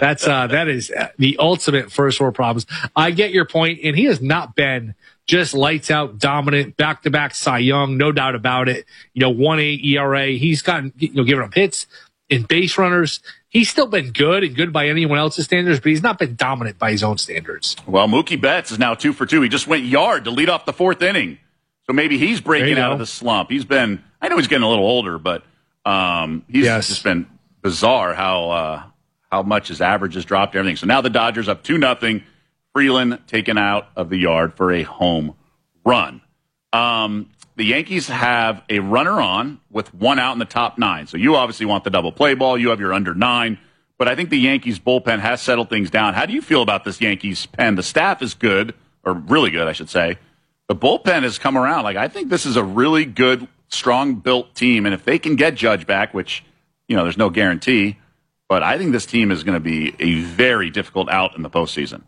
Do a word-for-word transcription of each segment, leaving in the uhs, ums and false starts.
That's uh, that is the ultimate first world problems. I get your point, and he has not been just lights out dominant, back to back Cy Young, no doubt about it. You know, one point eight E R A. He's gotten, you know, giving up hits in base runners. He's still been good and good by anyone else's standards, but he's not been dominant by his own standards. Well, Mookie Betts is now two for two. He just went yard to lead off the fourth inning. So maybe he's breaking out go. of the slump. He's been, I know he's getting a little older, but um, he's yes. just been bizarre how uh, how much his average has dropped, everything. So now the Dodgers up two nothing. Freeland taken out of the yard for a home run. Um, the Yankees have a runner on with one out in the top nine. So you obviously want the double play ball. You have your under nine. But I think the Yankees bullpen has settled things down. How do you feel about this Yankees pen? The staff is good, or really good, I should say. The bullpen has come around. Like, I think this is a really good, strong-built team. And if they can get Judge back, which, you know, there's no guarantee, but I think this team is going to be a very difficult out in the postseason.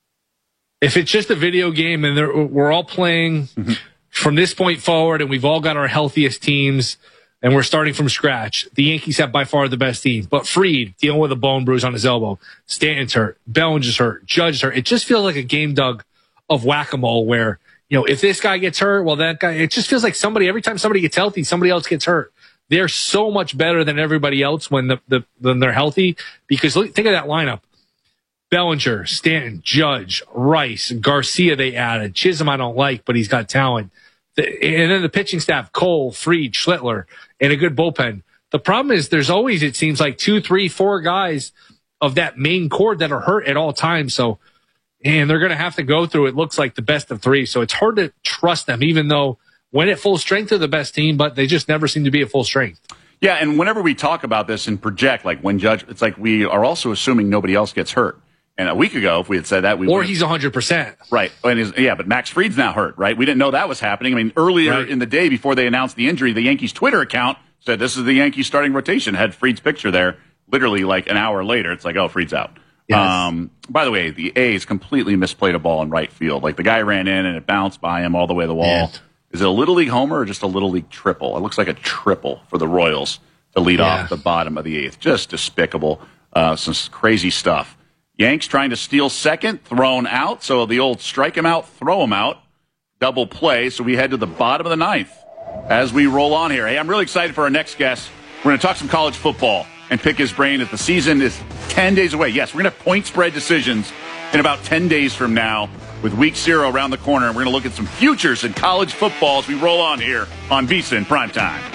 If it's just a video game and we're all playing mm-hmm. from this point forward and we've all got our healthiest teams and we're starting from scratch, the Yankees have by far the best team. But Fried dealing with a bone bruise on his elbow, Stanton's hurt, Bellinger's hurt, Judge's hurt. It just feels like a game, Doug, of whack-a-mole where, you know, if this guy gets hurt, well, that guy, it just feels like somebody, every time somebody gets healthy, somebody else gets hurt. They're so much better than everybody else when the, the when they're healthy because look, think of that lineup. Bellinger, Stanton, Judge, Rice, Garcia they added. Chisholm I don't like, but he's got talent. And then the pitching staff, Cole, Fried, Schlittler, and a good bullpen. The problem is there's always, it seems like, two, three, four guys of that main core that are hurt at all times. So, and they're going to have to go through, it looks like, the best of three. So it's hard to trust them, even though when at full strength they're the best team, but they just never seem to be at full strength. Yeah, and whenever we talk about this and project, like when Judge, it's like we are also assuming nobody else gets hurt. And a week ago, if we had said that, we or would've, he's one hundred percent. Right. And his, yeah, but Max Fried's now hurt, right? We didn't know that was happening. I mean, earlier right. in the day before they announced the injury, the Yankees Twitter account said this is the Yankees starting rotation, had Fried's picture there. Literally like an hour later, it's like, oh, Fried's out. Yes. Um, by the way, the A's completely misplayed a ball in right field. Like the guy ran in and it bounced by him all the way to the wall. Yeah. Is it a Little League homer or just a Little League triple? It looks like a triple for the Royals to lead yeah. off the bottom of the eighth. Just despicable. Uh, some crazy stuff. Yanks trying to steal second, thrown out. So the old strike him out, throw him out, double play. So we head to the bottom of the ninth as we roll on here. Hey, I'm really excited for our next guest. We're going to talk some college football and pick his brain as the season is ten days away. Yes, we're going to have point spread decisions in about ten days from now with week zero around the corner. And we're going to look at some futures in college football as we roll on here on VSiN Primetime.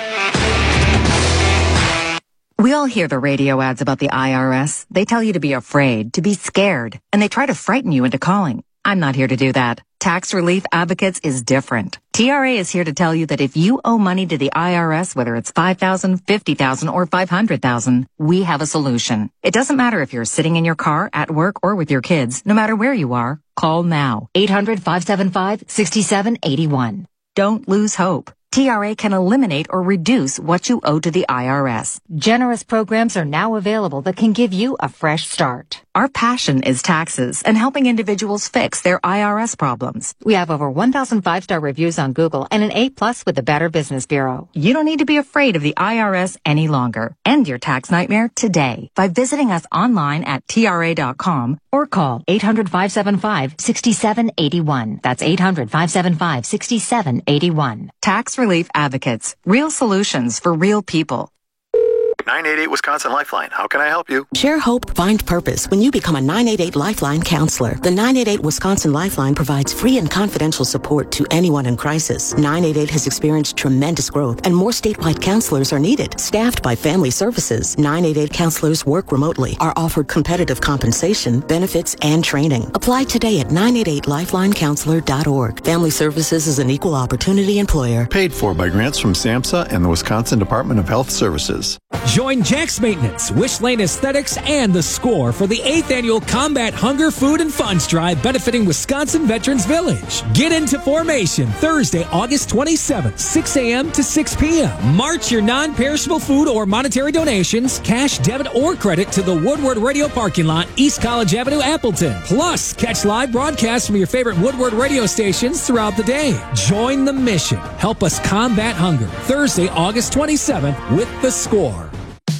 We all hear the radio ads about the I R S. They tell you to be afraid, to be scared, and they try to frighten you into calling. I'm not here to do that. Tax Relief Advocates is different. T R A is here to tell you that if you owe money to the I R S, whether it's five thousand dollars, fifty thousand dollars, or five hundred thousand dollars, we have a solution. It doesn't matter if you're sitting in your car, at work, or with your kids. No matter where you are, call now. eight hundred, five seven five, six seven eight one. Don't lose hope. T R A can eliminate or reduce what you owe to the I R S. Generous programs are now available that can give you a fresh start. Our passion is taxes and helping individuals fix their I R S problems. We have over one thousand five-star reviews on Google and an A plus with the Better Business Bureau. You don't need to be afraid of the I R S any longer. End your tax nightmare today by visiting us online at T R A dot com or call eight hundred, five seven five, six seven eight one. That's eight hundred, five seven five, six seven eight one. Tax Relief Advocates. Real solutions for real people. nine eight eight Wisconsin Lifeline. How can I help you? Share hope, find purpose when you become a nine eight eight Lifeline counselor. The nine eight eight Wisconsin Lifeline provides free and confidential support to anyone in crisis. nine eight eight has experienced tremendous growth and more statewide counselors are needed. Staffed by Family Services, nine eight eight counselors work remotely, are offered competitive compensation, benefits, and training. Apply today at nine eight eight lifeline counselor dot org. Family Services is an equal opportunity employer. Paid for by grants from SAMHSA and the Wisconsin Department of Health Services. Join Jack's Maintenance, Wish Lane Aesthetics, and The Score for the eighth Annual Combat Hunger, Food, and Funds Drive benefiting Wisconsin Veterans Village. Get into formation Thursday, August twenty-seventh, six a.m. to six p.m. March your non-perishable food or monetary donations, cash, debit, or credit to the Woodward Radio parking lot, East College Avenue, Appleton. Plus, catch live broadcasts from your favorite Woodward radio stations throughout the day. Join the mission. Help us combat hunger. Thursday, August twenty-seventh with The Score.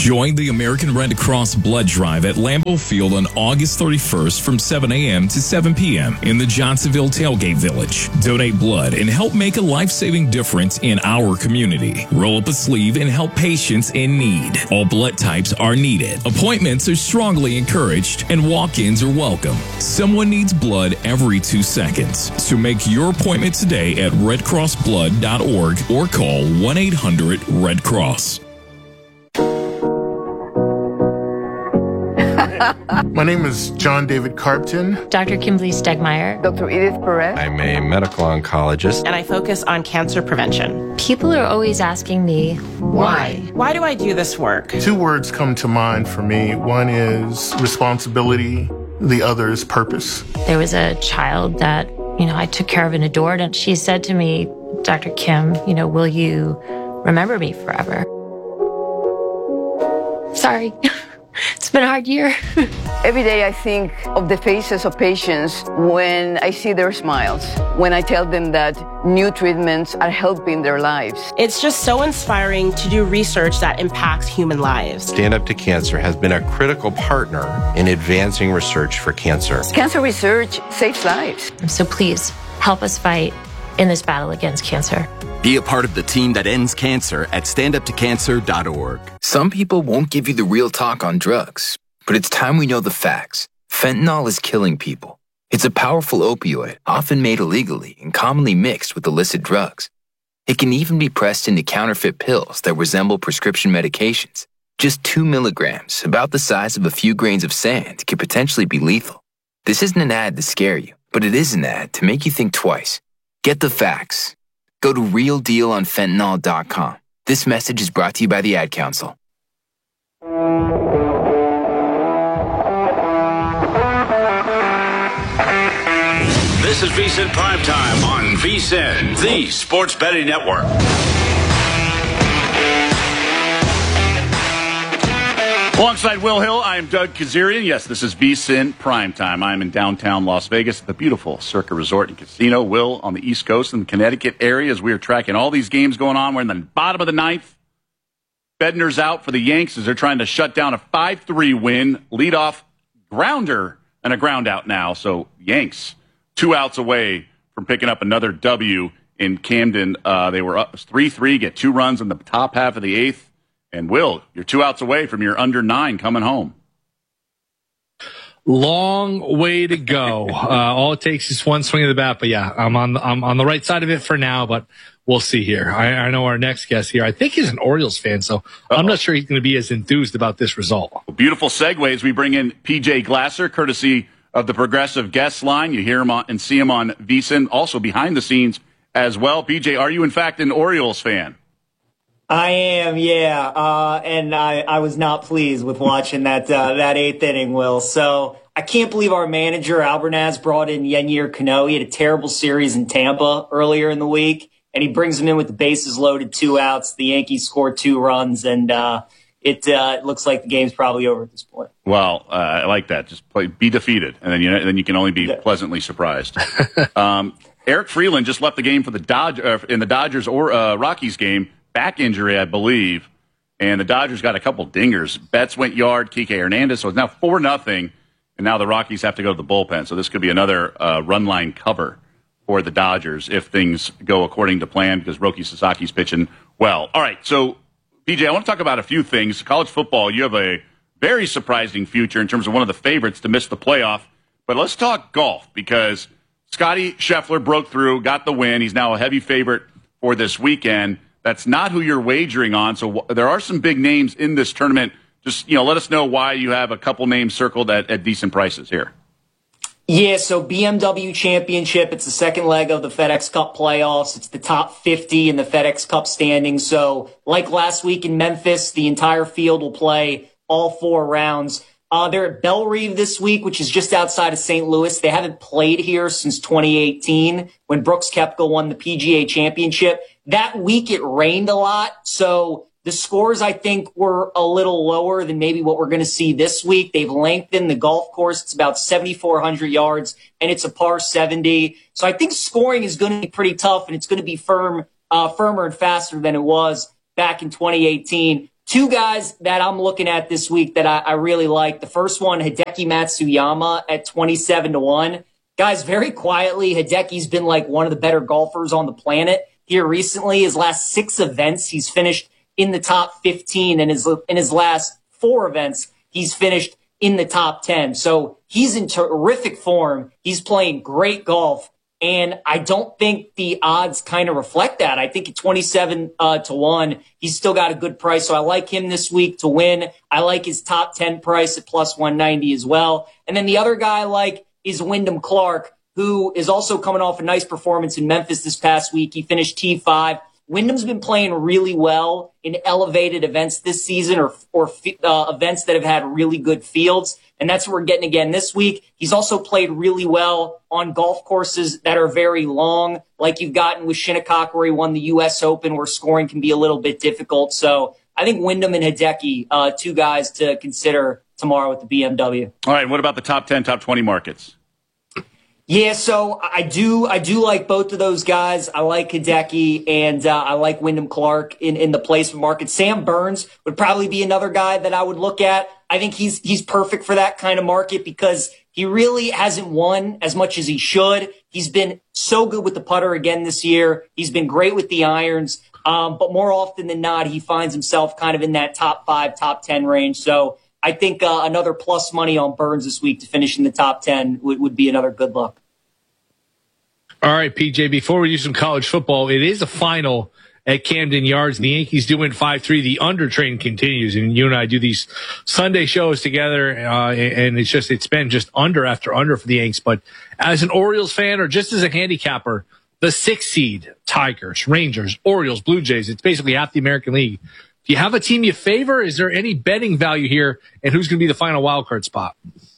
Join the American Red Cross Blood Drive at Lambeau Field on August thirty-first from seven a.m. to seven p.m. in the Johnsonville Tailgate Village. Donate blood and help make a life-saving difference in our community. Roll up a sleeve and help patients in need. All blood types are needed. Appointments are strongly encouraged and walk-ins are welcome. Someone needs blood every two seconds. So make your appointment today at red cross blood dot org or call one eight hundred red cross. My name is John David Carpton. Doctor Kimberly Stegmeyer. Doctor Edith Perez. I'm a medical oncologist. And I focus on cancer prevention. People are always asking me, why? Why do I do this work? Two words come to mind for me. One is responsibility. The other is purpose. There was a child that, you know, I took care of and adored, and she said to me, Doctor Kim, you know, will you remember me forever? Sorry. It's been a hard year. Every day I think of the faces of patients when I see their smiles, when I tell them that new treatments are helping their lives. It's just so inspiring to do research that impacts human lives. Stand Up to Cancer has been a critical partner in advancing research for cancer. Cancer research saves lives. So please help us fight in this battle against cancer. Be a part of the team that ends cancer at stand up to cancer dot org. Some people won't give you the real talk on drugs, but it's time we know the facts. Fentanyl is killing people. It's a powerful opioid, often made illegally and commonly mixed with illicit drugs. It can even be pressed into counterfeit pills that resemble prescription medications. Just two milligrams, about the size of a few grains of sand, could potentially be lethal. This isn't an ad to scare you, but it is an ad to make you think twice. Get the facts. Go to real deal on fentanyl dot com. This message is brought to you by the Ad Council. This is VSiN Primetime on VSiN, the Sports Betting Network. Alongside Will Hill, I'm Doug Kazarian. Yes, this is VSiN Primetime. I'm in downtown Las Vegas at the beautiful Circa Resort and Casino. Will on the East Coast in the Connecticut area as we are tracking all these games going on. We're in the bottom of the ninth. Bednar's out for the Yanks as they're trying to shut down a five three win. Leadoff grounder and a ground out now. So Yanks two outs away from picking up another W in Camden. Uh, they were up three three, get two runs in the top half of the eighth. And Will, you're two outs away from your under nine coming home. Long way to go. uh, all it takes is one swing of the bat. But yeah, I'm on the, I'm on the right side of it for now. But we'll see here. I, I know our next guest here, I think he's an Orioles fan, so Uh-oh. I'm not sure he's going to be as enthused about this result. Well, beautiful segues. We bring in P J Glasser, courtesy of the Progressive Guest Line. You hear him on, and see him on VSiN, also behind the scenes as well. P J, are you in fact an Orioles fan? I am, yeah, uh, and I, I was not pleased with watching that uh, that eighth inning, Will. So I can't believe our manager, Albernaz, brought in Yennier Cano. He had a terrible series in Tampa earlier in the week, and he brings him in with the bases loaded, two outs. The Yankees scored two runs, and uh, it, uh, it looks like the game's probably over at this point. Well, uh, I like that. Just play, be defeated, and then you know, then you can only be yeah. pleasantly surprised. um, Eric Freeland just left the game for the Dodge uh, in the Dodgers or uh, Rockies game. Back injury, I believe, and the Dodgers got a couple dingers. Betts went yard, Kike Hernandez, so it's now four nothing, and now the Rockies have to go to the bullpen. So this could be another uh, run line cover for the Dodgers if things go according to plan because Roki Sasaki's pitching well. All right, so, P J, I want to talk about a few things. College football, you have a very surprising future in terms of one of the favorites to miss the playoff. But let's talk golf because Scotty Scheffler broke through, got the win. He's now a heavy favorite for this weekend. That's not who you're wagering on. So w- there are some big names in this tournament. Just, you know, let us know why you have a couple names circled at, at decent prices here. Yeah, so B M W Championship, it's the second leg of the FedEx Cup playoffs. It's the top fifty in the FedEx Cup standings. So like last week in Memphis, the entire field will play all four rounds. Uh, they're at Bellerive this week, which is just outside of Saint Louis. They haven't played here since twenty eighteen when Brooks Koepka won the P G A Championship. That week it rained a lot, so the scores, I think, were a little lower than maybe what we're going to see this week. They've lengthened the golf course. It's about seventy-four hundred yards, and it's a par seventy. So I think scoring is going to be pretty tough, and it's going to be firm, uh, firmer and faster than it was back in twenty eighteen. two guys that I'm looking at this week that I, I really like. The first one, Hideki Matsuyama at twenty-seven to one. Guys, very quietly, Hideki's been like one of the better golfers on the planet here recently. His last six events, he's finished in the top fifteen. And his, in his last four events, he's finished in the top ten. So he's in terrific form. He's playing great golf. And I don't think the odds kind of reflect that. I think at twenty-seven uh, to one, he's still got a good price. So I like him this week to win. I like his top ten price at plus one ninety as well. And then the other guy I like is Wyndham Clark, who is also coming off a nice performance in Memphis this past week. He finished T five. Wyndham's been playing really well in elevated events this season, or or uh, events that have had really good fields. And that's what we're getting again this week. He's also played really well on golf courses that are very long, like you've gotten with Shinnecock, where he won the U S Open, where scoring can be a little bit difficult. So I think Wyndham and Hideki, uh, two guys to consider tomorrow with the B M W. All right, what about the top ten, top twenty markets? Yeah, so I do I do like both of those guys. I like Hideki and uh, I like Wyndham Clark in, in the placement market. Sam Burns would probably be another guy that I would look at. I think he's he's perfect for that kind of market because he really hasn't won as much as he should. He's been so good with the putter again this year. He's been great with the irons. Um, but more often than not, he finds himself kind of in that top five, top ten range. So I think uh, another plus money on Burns this week to finish in the top ten would, would be another good look. All right, P J, before we do some college football, it is a final at Camden Yards. The Yankees do win five three. The under train continues, and you and I do these Sunday shows together, uh, and it's just it's been just under after under for the Yanks. But as an Orioles fan or just as a handicapper, the six seed, Tigers, Rangers, Orioles, Blue Jays, it's basically half the American League. Do you have a team you favor? Is there any betting value here, and who's going to be the final wild card spot?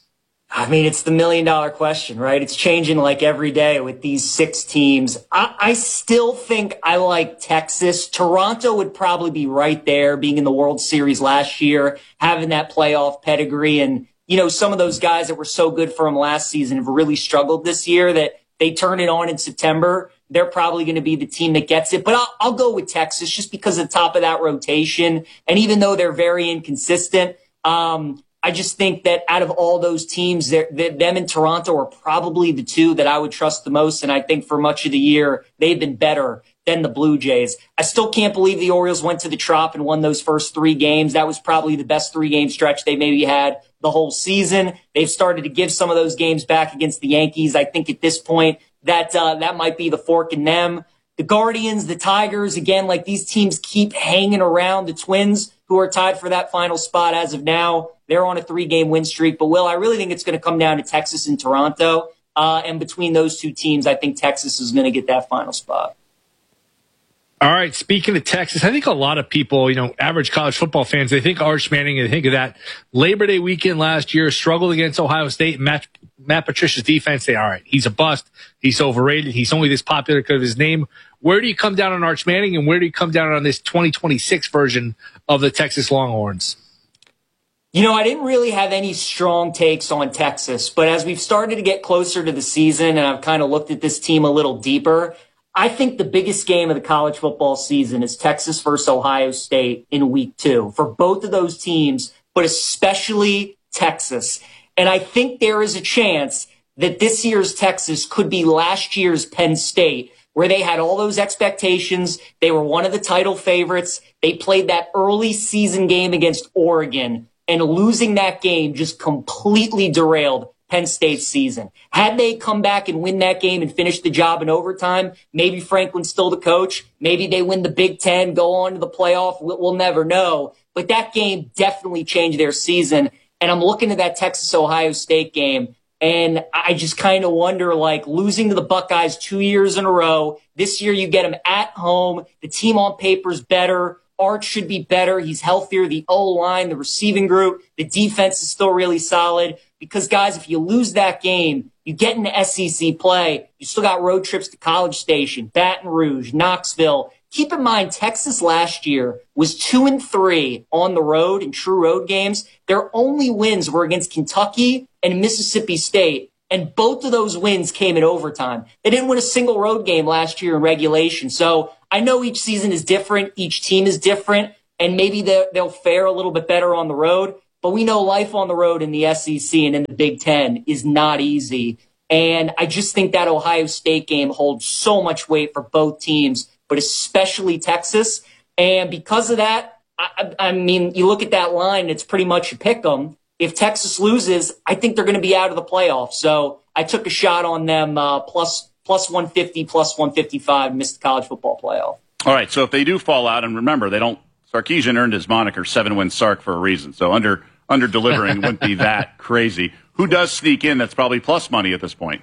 I mean, it's the million dollar question, right? It's changing like every day with these six teams. I, I still think I like Texas. Toronto would probably be right there, being in the World Series last year, having that playoff pedigree. And, you know, some of those guys that were so good for them last season have really struggled this year that they turn it on in September. They're probably going to be the team that gets it. But I'll, I'll go with Texas just because of the top of that rotation. And even though they're very inconsistent, um, I just think that out of all those teams, them and Toronto are probably the two that I would trust the most. And I think for much of the year, they've been better than the Blue Jays. I still can't believe the Orioles went to the Trop and won those first three games. That was probably the best three-game stretch they maybe had the whole season. They've started to give some of those games back against the Yankees. I think at this point that uh, that might be the fork in them. The Guardians, the Tigers, again, like these teams keep hanging around. The Twins, who are tied for that final spot as of now, they're on a three-game win streak. But, Will, I really think it's going to come down to Texas and Toronto. Uh, and between those two teams, I think Texas is going to get that final spot. All right, speaking of Texas, I think a lot of people, you know, average college football fans, they think Arch Manning, they think of that Labor Day weekend last year, struggled against Ohio State, Matt, Matt Patricia's defense, say, all right, he's a bust, he's overrated, he's only this popular because of his name. Where do you come down on Arch Manning, and where do you come down on this twenty twenty-six version of the Texas Longhorns? You know, I didn't really have any strong takes on Texas, but as we've started to get closer to the season and I've kind of looked at this team a little deeper, I think the biggest game of the college football season is Texas versus Ohio State in week two for both of those teams, but especially Texas. And I think there is a chance that this year's Texas could be last year's Penn State, where they had all those expectations. They were one of the title favorites. They played that early season game against Oregon, and losing that game just completely derailed Penn State's season. Had they come back and win that game and finish the job in overtime, maybe Franklin's still the coach. Maybe they win the Big Ten, go on to the playoff. We'll, we'll never know. But that game definitely changed their season. And I'm looking at that Texas-Ohio State game, and I just kind of wonder, like, losing to the Buckeyes two years in a row. This year you get them at home. The team on paper's better. Arch should be better. He's healthier. The O-line, the receiving group, the defense is still really solid. Because, guys, if you lose that game, you get into S E C play. You still got road trips to College Station, Baton Rouge, Knoxville. Keep in mind, Texas last year was two and three on the road in true road games. Their only wins were against Kentucky and Mississippi State, and both of those wins came in overtime. They didn't win a single road game last year in regulation. So I know each season is different. Each team is different. and maybe they'll fare a little bit better on the road. But we know life on the road in the S E C and in the Big Ten is not easy. And I just think that Ohio State game holds so much weight for both teams, but especially Texas. And because of that, I, I mean, you look at that line, it's pretty much a pick 'em. If Texas loses, I think they're going to be out of the playoffs. So I took a shot on them uh, plus plus one fifty, plus one fifty-five, missed the college football playoff. All right, so if they do fall out, and remember, they don't. Sarkisian earned his moniker seven-win Sark for a reason. So under under delivering wouldn't be that crazy. Who does sneak in that's probably plus money at this point?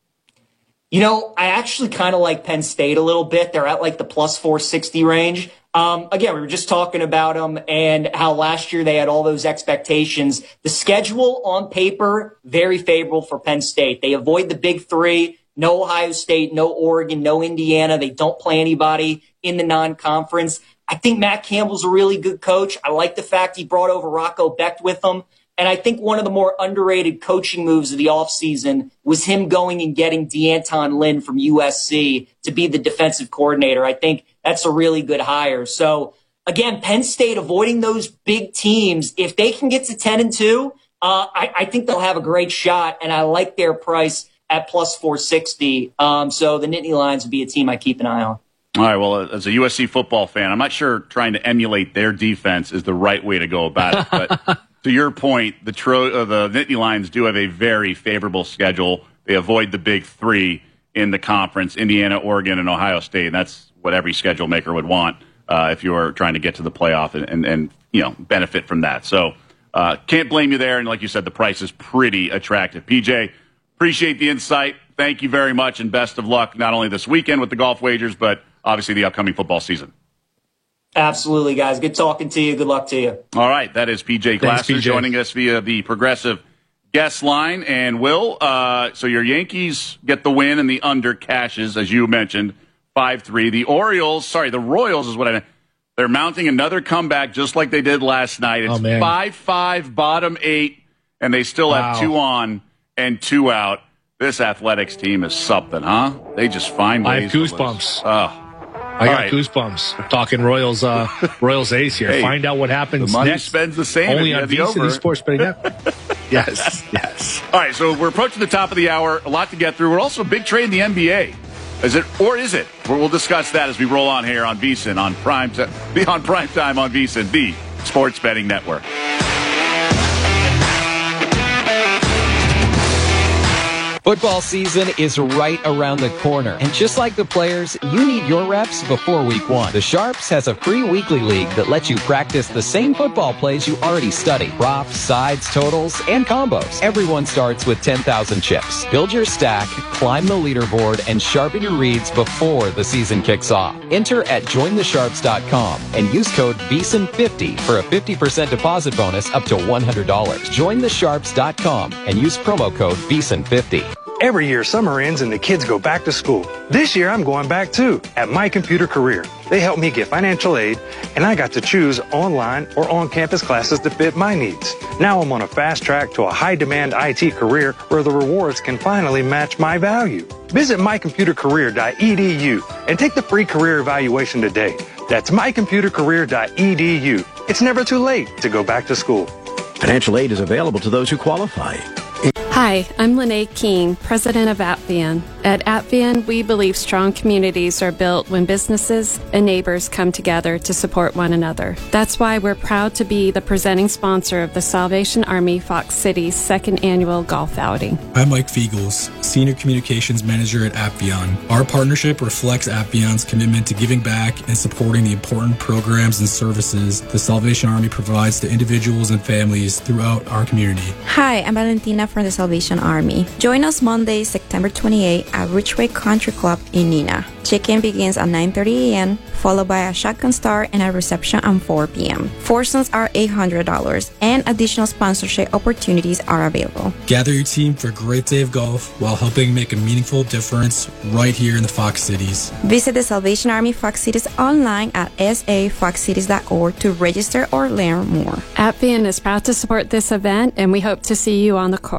You know, I actually kind of like Penn State a little bit. They're at like the plus four sixty range. Um, again, we were just talking about them and how last year they had all those expectations. The schedule on paper, very favorable for Penn State. They avoid the big three. No Ohio State, no Oregon, no Indiana. They don't play anybody in the non-conference. I think Matt Campbell's a really good coach. I like the fact he brought over Rocco Becht with him. And I think one of the more underrated coaching moves of the offseason was him going and getting DeAnton Lynn from U S C to be the defensive coordinator. I think that's a really good hire. So, again, Penn State avoiding those big teams, if they can get to ten and two, uh, I, I think they'll have a great shot. And I like their price at plus four sixty. Um, so the Nittany Lions would be a team I keep an eye on. All right, well, as a U S C football fan, I'm not sure trying to emulate their defense is the right way to go about it. But to your point, the, tro- uh, the Nittany Lions do have a very favorable schedule. They avoid the big three in the conference, Indiana, Oregon, and Ohio State. And that's what every schedule maker would want uh, if you were trying to get to the playoff and, and, and you know, benefit from that. So uh, can't blame you there. And like you said, the price is pretty attractive. P J, appreciate the insight. Thank you very much, and best of luck not only this weekend with the golf wagers, but obviously the upcoming football season. Absolutely, guys. Good talking to you. Good luck to you. All right. That is P J Glasser joining us via the Progressive guest line. And Will, uh, so your Yankees get the win and the under cashes, as you mentioned, five three. The Orioles, sorry, the Royals is what I meant. They're mounting another comeback just like they did last night. It's five five, bottom eight, and they still Wow. have two on and two out. This Athletics team is something, huh? They just find ways. I have goosebumps. Oh, I got right. goosebumps. We're talking Royals, uh, Royals ace here. Hey, Find out what happens the money next. spends the same Only if on you V have C, the the over. Sports Betting Network. Yes, yes. All right, so we're approaching the top of the hour. A lot to get through. We're also a big trade in the N B A. Is it or is it? We'll discuss that as we roll on here on VSiN on prime t- on prime time on VSiN, the Sports Betting Network. Football season is right around the corner, and just like the players, you need your reps before week one. The Sharps has a free weekly league that lets you practice the same football plays you already study. Props, sides, totals, and combos. Everyone starts with ten thousand chips. Build your stack, climb the leaderboard, and sharpen your reads before the season kicks off. Enter at join the sharps dot com and use code V S I N fifty for a fifty percent deposit bonus up to one hundred dollars. join the sharps dot com and use promo code V S I N fifty. Every year, summer ends and the kids go back to school. This year, I'm going back too at My Computer Career. They help me get financial aid, and I got to choose online or on-campus classes that fit my needs. Now I'm on a fast track to a high-demand I T career where the rewards can finally match my value. Visit my computer career dot e d u and take the free career evaluation today. That's my computer career dot e d u. It's never too late to go back to school. Financial aid is available to those who qualify. Hi, I'm Lene King, president of Appian. At Appian, we believe strong communities are built when businesses and neighbors come together to support one another. That's why we're proud to be the presenting sponsor of the Salvation Army Fox City's second annual golf outing. I'm Mike Fiegels, Senior Communications Manager at Appian. Our partnership reflects Appian's commitment to giving back and supporting the important programs and services the Salvation Army provides to individuals and families throughout our community. Hi, I'm Valentina from the Salvation Army. Join us Monday, September twenty-eighth at Ridgeway Country Club in Neenah. Check-in begins at nine thirty a.m., followed by a shotgun start and a reception at four p.m. Foursomes are eight hundred dollars, and additional sponsorship opportunities are available. Gather your team for a great day of golf while helping make a meaningful difference right here in the Fox Cities. Visit the Salvation Army Fox Cities online at s a fox cities dot org to register or learn more. Appian is proud to support this event, and we hope to see you on the course.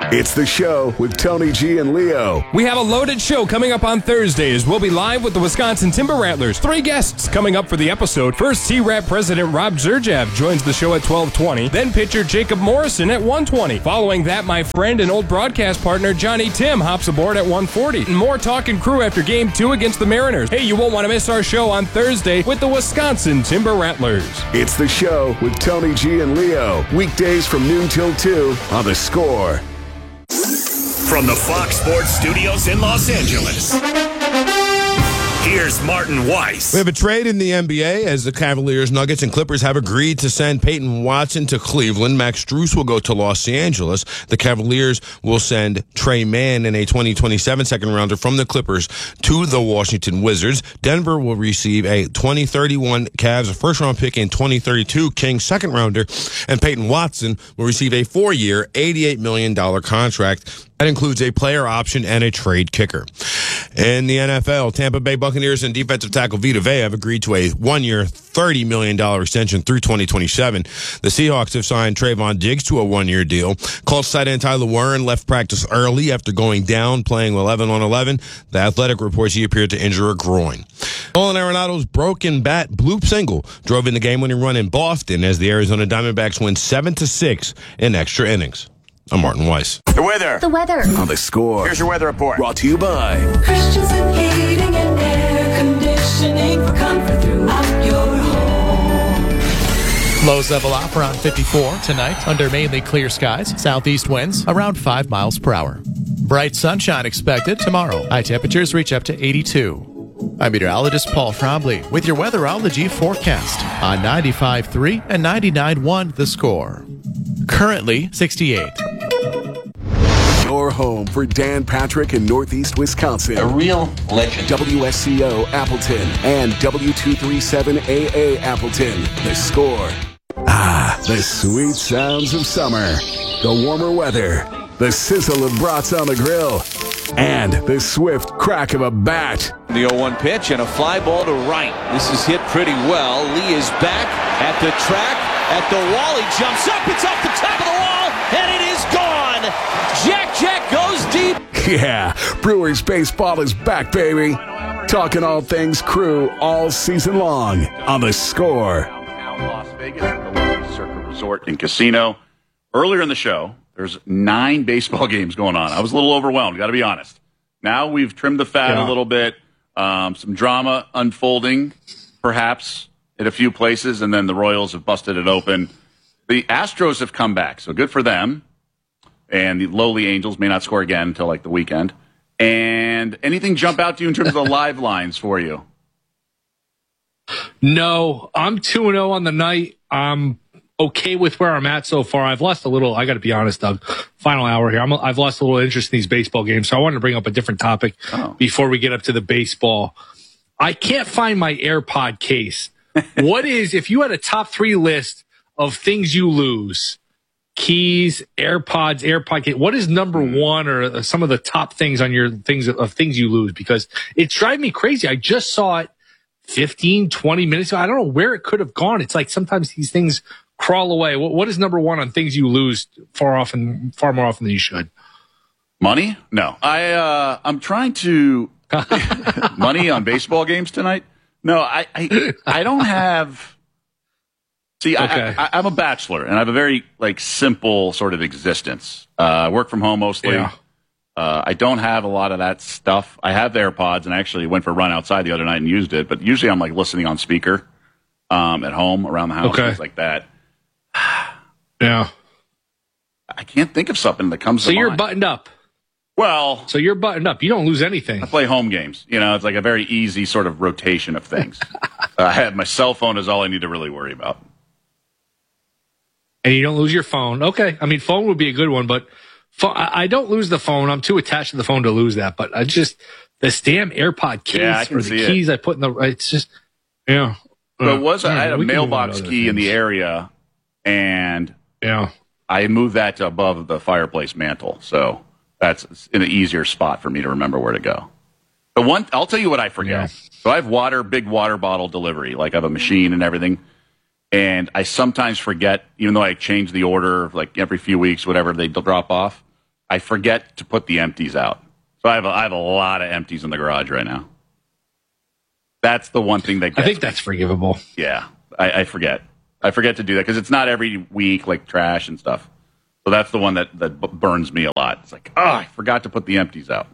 It's the show with Tony G and Leo. We have a loaded show coming up on Thursday as we'll be live with the Wisconsin Timber Rattlers. Three guests coming up for the episode. First, T R A P president Rob Zerjav joins the show at twelve twenty. Then pitcher Jacob Morrison at one twenty. Following that, my friend and old broadcast partner Johnny Tim hops aboard at one forty. And more talk and crew after game two against the Mariners. Hey, you won't want to miss our show on Thursday with the Wisconsin Timber Rattlers. It's the show with Tony G and Leo. Weekdays from noon till two on The Score. From the Fox Sports Studios in Los Angeles, here's Martin Weiss. We have a trade in the N B A as the Cavaliers, Nuggets, and Clippers have agreed to send Peyton Watson to Cleveland. Max Strus will go to Los Angeles. The Cavaliers will send Trey Mann in a twenty twenty-seven second-rounder from the Clippers to the Washington Wizards. Denver will receive a twenty thirty-one Cavs first-round pick and twenty thirty-two Kings second-rounder. And Peyton Watson will receive a four-year, eighty-eight million dollars contract. That includes a player option and a trade kicker. In the N F L, Tampa Bay Buccaneers and defensive tackle Vita Vea have agreed to a one-year, thirty million dollars extension through twenty twenty-seven. The Seahawks have signed Trayvon Diggs to a one-year deal. Colts tight end Tyler Warren left practice early after going down, playing eleven on eleven. The Athletic reports he appeared to injure a groin. Nolan Arenado's broken bat bloop single drove in the game-winning run in Boston as the Arizona Diamondbacks win seven to six in extra innings. I'm Martin Weiss. The weather. The weather. On The Score. Here's your weather report. Brought to you by Christensen Heating and Air Conditioning for comfort throughout your home. Lows level off around fifty-four tonight under mainly clear skies. Southeast winds around five miles per hour. Bright sunshine expected tomorrow. High temperatures reach up to eighty-two. I'm meteorologist Paul Frombley with your weatherology forecast on ninety-five point three and ninety-nine point one The Score. Currently sixty-eight. Your home for Dan Patrick in Northeast Wisconsin. A real legend. W S C O Appleton and W two thirty-seven A A Appleton. The Score. Ah, the sweet sounds of summer. The warmer weather. The sizzle of brats on the grill. And the swift crack of a bat. The oh one pitch and a fly ball to right. This is hit pretty well. Lee is back at the track, at the wall. He jumps up. It's off the top of the wall, and it is gone. Jack Jack goes deep. Yeah, Brewers baseball is back, baby. Talking all things Crew all season long on The Score. Now Las Vegas, the Liberty Circuit Resort and Casino. Earlier in the show, there's nine baseball games going on. I was a little overwhelmed, got to be honest. Now we've trimmed the fat yeah. a little bit. Um, some drama unfolding, perhaps, at a few places, and then the Royals have busted it open. The Astros have come back, so good for them. And the lowly Angels may not score again until like the weekend. And anything jump out to you in terms of the live lines for you? No, I'm two and oh on the night. I'm okay with where I'm at so far. I've lost a little, I got to be honest, Doug, final hour here. I'm, I've lost a little interest in these baseball games, so I wanted to bring up a different topic oh. before we get up to the baseball. I can't find my AirPod case. What is, if you had a top three list of things you lose, keys, AirPods, AirPod case, what is number one or some of the top things on your things of things you lose? Because it's driving me crazy. I just saw it fifteen, twenty minutes ago. I don't know where it could have gone. It's like sometimes these things crawl away. What, what is number one on things you lose far often, far more often than you should? Money? No. I, uh, I'm trying to money on baseball games tonight. No, I, I, I don't have, see, okay. I, I, I'm a bachelor and I have a very like simple sort of existence. Uh, I work from home mostly. Yeah. Uh, I don't have a lot of that stuff. I have the AirPods and I actually went for a run outside the other night and used it, but usually I'm like listening on speaker, um, at home, around the house, okay. things like that. Yeah. I can't think of something that comes so to you're mind. buttoned up. Well, so you're buttoned up. You don't lose anything. I play home games. You know, it's like a very easy sort of rotation of things. uh, I have my cell phone is all I need to really worry about. And you don't lose your phone. Okay. I mean, phone would be a good one, but phone, I don't lose the phone. I'm too attached to the phone to lose that. But I just, this damn AirPod case yeah, I can or see the keys it. I put in the, it's just, yeah. But it was, I had a mailbox key things. in the area and yeah, I moved that to above the fireplace mantle. So that's in an easier spot for me to remember where to go. But one, I'll tell you what I forget. Yeah. So I have water, big water bottle delivery. Like I have a machine and everything. And I sometimes forget, even though I change the order like every few weeks, whatever they drop off. I forget to put the empties out. So I have a, I have a lot of empties in the garage right now. That's the one thing that gets I think me. that's forgivable. Yeah, I, I forget. I forget to do that because it's not every week like trash and stuff. So that's the one that, that b- burns me a lot. It's like, oh, I forgot to put the empties out.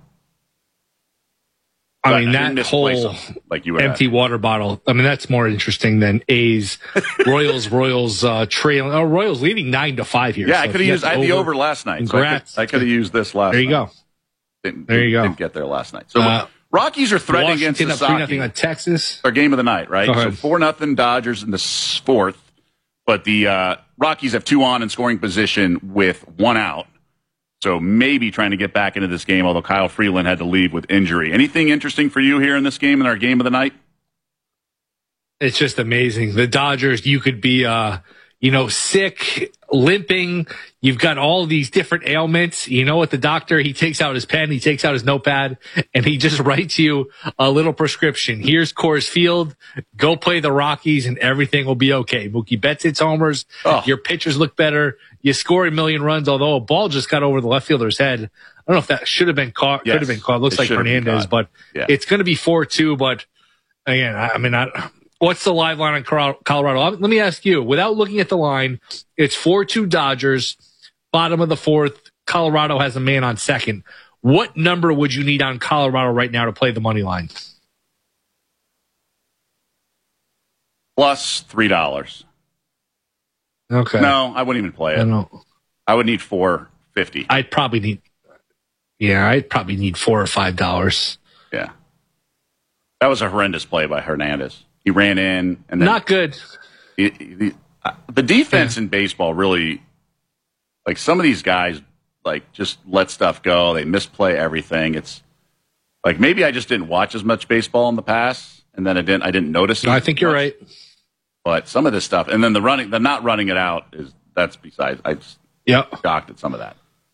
I But mean, didn't that misplace whole them like you were empty at. water bottle. I mean, that's more interesting than A's Royals, Royals uh, trailing. Oh, Royals leading nine to five here. Yeah, so I could have used. I had the over last night. So I Congrats. could, I could have used this last. There you night. go. Didn't, There you go. Didn't get there last night. So Uh, Rockies are threatening against Washington the up three nothing Sox. on Texas. Our game of the night, right? Go So ahead. four nothing Dodgers in the s- fourth, but the uh, Rockies have two on in scoring position with one out. So maybe trying to get back into this game, although Kyle Freeland had to leave with injury. Anything interesting for you here in this game, in our game of the night? It's just amazing. The Dodgers, you could be, uh, you know, sick, limping. You've got all these different ailments. You know what? The doctor, he takes out his pen, he takes out his notepad, and he just writes you a little prescription. Here's Coors Field. Go play the Rockies, and everything will be okay. Mookie Betts hits homers. Oh. Your pitchers look better. You score a million runs, although a ball just got over the left fielder's head. I don't know if that should have been caught. Yes, Could have been caught. Looks it like should have been Hernandez, caught. but Yeah. it's going to be four two. But again, I, I mean, I, what's the live line on Colo- Colorado? Let me ask you, without looking at the line, it's four two Dodgers, bottom of the fourth. Colorado has a man on second. What number would you need on Colorado right now to play the money line? Plus three dollars. Okay. No, I wouldn't even play it. I don't. I would need four fifty. I'd probably need. Yeah, I'd probably need four or five dollars. Yeah, that was a horrendous play by Hernandez. He ran in and then Not good. it- the, uh, the defense in baseball really, like some of these guys, like just let stuff go. They misplay everything. It's like maybe I just didn't watch as much baseball in the past, and then I didn't. I didn't notice. No, it I think you're much. right. But some of this stuff, and then the running, the not running it out is that's besides. I just Yep. shocked at some of that.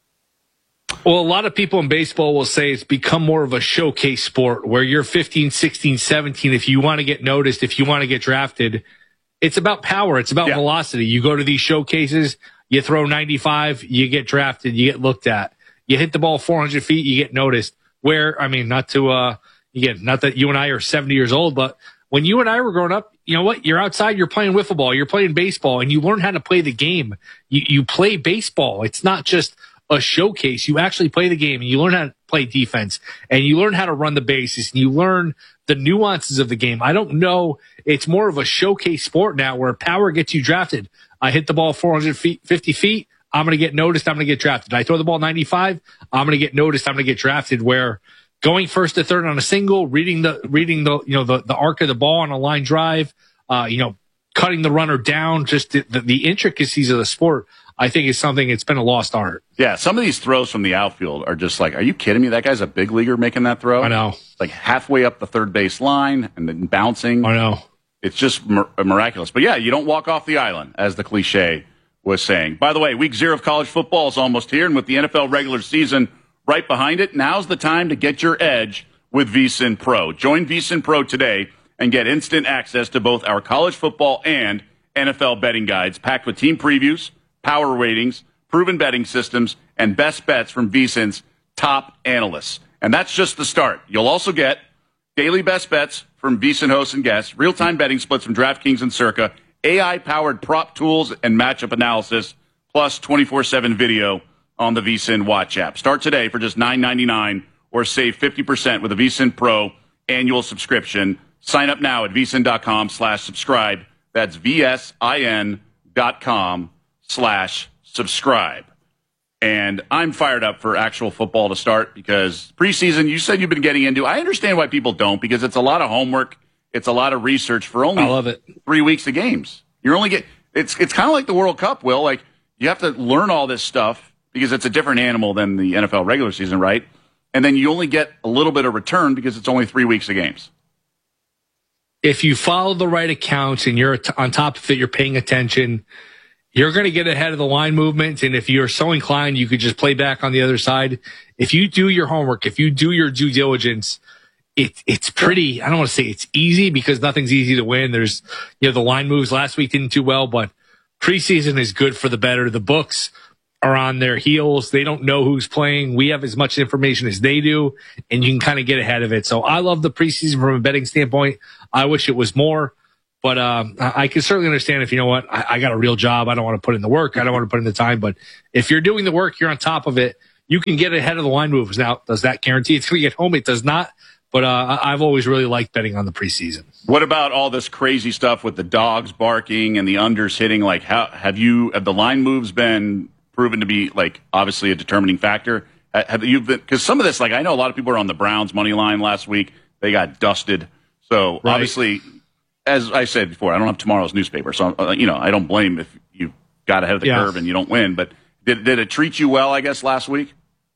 Well, a lot of people in baseball will say it's become more of a showcase sport where you're fifteen, sixteen, seventeen. If you want to get noticed, if you want to get drafted, it's about power. It's about Yeah. velocity. You go to these showcases, you throw ninety-five, you get drafted, you get looked at. You hit the ball four hundred feet, you get noticed. Where, I mean, not to, uh, again, not that you and I are seventy years old, but when you and I were growing up, you know what? You're outside, you're playing wiffle ball, you're playing baseball, and you learn how to play the game. You, you play baseball. It's not just a showcase. You actually play the game and you learn how to play defense and you learn how to run the bases and you learn the nuances of the game. I don't know. It's more of a showcase sport now where power gets you drafted. I hit the ball four hundred feet, fifty feet. I'm going to get noticed. I'm going to get drafted. I throw the ball ninety-five. I'm going to get noticed. I'm going to get drafted. Where going first to third on a single, reading the, reading the, you know, the, the arc of the ball on a line drive, uh, you know, cutting the runner down, just the, the, the intricacies of the sport, I think is something, it's been a lost art. Yeah, some of these throws from the outfield are just like, are you kidding me? That guy's a big leaguer making that throw. I know. Like halfway up the third base line and then bouncing. I know. It's just mir- miraculous. But yeah, you don't walk off the island, as the cliche was saying. By the way, week zero of college football is almost here, and with the N F L regular season right behind it, now's the time to get your edge with VSiN Pro. Join VSiN Pro today and get instant access to both our college football and N F L betting guides, packed with team previews, power ratings, proven betting systems, and best bets from VSiN's top analysts. And that's just the start. You'll also get daily best bets from VSiN hosts and guests, real-time betting splits from DraftKings and Circa, A I-powered prop tools and matchup analysis, plus twenty-four seven video on the VSiN Watch app. Start today for just nine ninety-nine or save fifty percent with a VSiN Pro annual subscription. Sign up now at vsin.com slash subscribe. That's V-S-I-N dot com slash subscribe. And I'm fired up for actual football to start because preseason, you said you've been getting into. I understand why people don't, because it's a lot of homework. It's a lot of research for only I love it. three weeks of games. You're only get it's it's kind of like the World Cup, Will. Like you have to learn all this stuff because it's a different animal than the N F L regular season, right? And then you only get a little bit of return because it's only three weeks of games. If you follow the right accounts and you're on top of it, you're paying attention, you're going to get ahead of the line movement. And if you're so inclined, you could just play back on the other side. If you do your homework, if you do your due diligence, it, it's pretty, I don't want to say it's easy because nothing's easy to win. There's, you know, the line moves last week didn't do well, but preseason is good for the better. The books are on their heels. They don't know who's playing. We have as much information as they do, and you can kind of get ahead of it. So I love the preseason from a betting standpoint. I wish it was more, but um, I, I can certainly understand if, you know what, I, I got a real job. I don't want to put in the work. I don't want to put in the time. But if you're doing the work, you're on top of it, you can get ahead of the line moves. Now, does that guarantee it's going to get home? It does not. But uh, I've always really liked betting on the preseason. What about all this crazy stuff with the dogs barking and the unders hitting? Like, how have you, have the line moves been proven to be, like, obviously a determining factor? Have you been, because some of this, like, I know a lot of people are on the Browns money line last week. They got dusted. So right. Obviously, as I said before, I don't have tomorrow's newspaper. So, uh, you know, I don't blame if you got ahead of the yeah. curve and you don't win. But did, did it treat you well, I guess, last week?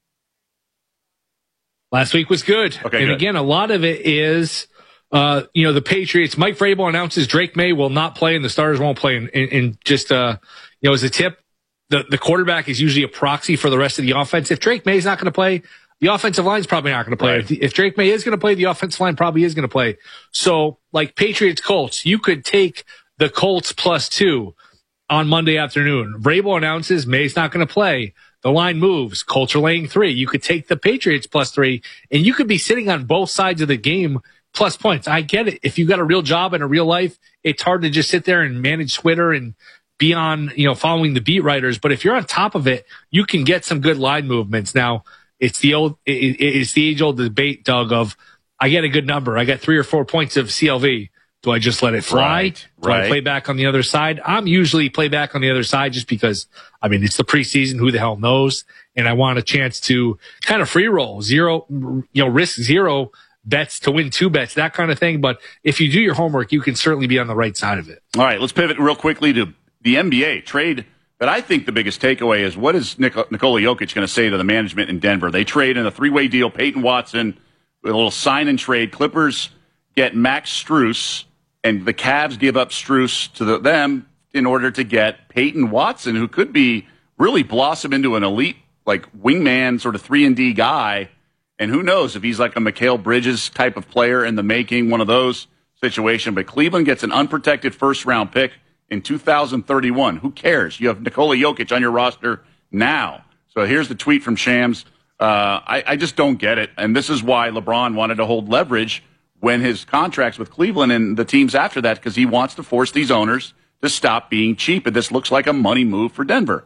Last week was good. Okay, and good. Again, a lot of it is, uh, you know, the Patriots. Mike Vrabel announces Drake May will not play and the starters won't play. And, and, and just, uh, you know, as a tip, the, the quarterback is usually a proxy for the rest of the offense. If Drake May is not going to play, the offensive line's probably not going to play. Right. If, if Drake May is going to play, the offensive line probably is going to play. So, like Patriots Colts, you could take the Colts plus two on Monday afternoon. Vrabel announces May's not going to play. The line moves. Colts are laying three. You could take the Patriots plus three, and you could be sitting on both sides of the game plus points. I get it. If you got a real job in a real life, it's hard to just sit there and manage Twitter and be on, you know, following the beat writers. But if you're on top of it, you can get some good line movements. Now, it's the old, it, it's the age old debate, Doug, of I get a good number. I got three or four points of C L V. Do I just let it fly? Right, Do right. I play back on the other side? I'm usually play back on the other side just because, I mean, it's the preseason. Who the hell knows? And I want a chance to kind of free roll, zero, you know, risk zero bets to win two bets, that kind of thing. But if you do your homework, you can certainly be on the right side of it. All right, let's pivot real quickly to the N B A trade. But I think the biggest takeaway is, what is Nik- Nikola Jokic going to say to the management in Denver? They trade in a three-way deal, Peyton Watson, with a little sign and trade. Clippers get Max Strus, and the Cavs give up Strus to the, them in order to get Peyton Watson, who could be really blossom into an elite, like, wingman, sort of three and D guy. And who knows if he's like a Mikal Bridges type of player in the making, one of those situations. But Cleveland gets an unprotected first-round pick in two thousand thirty-one. Who cares? You have Nikola Jokic on your roster now. So here's the tweet from Shams. Uh, I, I just don't get it. And this is why LeBron wanted to hold leverage when his contracts with Cleveland and the teams after that, because he wants to force these owners to stop being cheap. And this looks like a money move for Denver.